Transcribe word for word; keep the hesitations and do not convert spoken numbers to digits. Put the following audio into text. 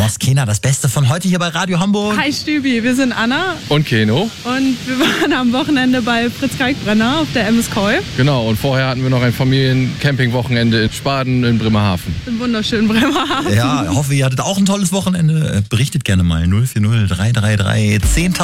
Moskena. Das Beste von heute hier bei Radio Hamburg. Hi Stübi, wir sind Anna. Und Keno. Und wir waren am Wochenende bei Fritz Kalkbrenner auf der M S Koi. Genau, und vorher hatten wir noch ein Familien-Camping-Wochenende in Spaden in Bremerhaven. Im wunderschönen Bremerhaven. Ja, ich hoffe, ihr hattet auch ein tolles Wochenende. Berichtet gerne mal null vier null drei drei drei zehntausend.